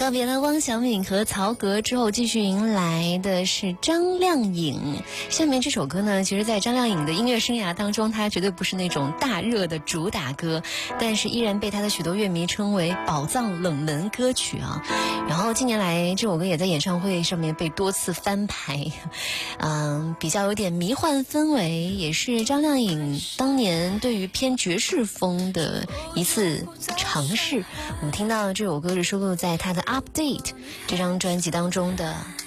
告别了汪小敏和曹格之后，继续迎来的是张靓颖。下面这首歌呢，其实在张靓颖的音乐生涯当中，它绝对不是那种大热的主打歌，但是依然被她的许多乐迷称为宝藏冷门歌曲啊。然后近年来这首歌也在演唱会上面被多次翻牌，比较有点迷幻氛围，也是张靓颖当年对于偏爵士风的一次尝试。我们听到这首歌是收录在她的 Update 这张专辑当中的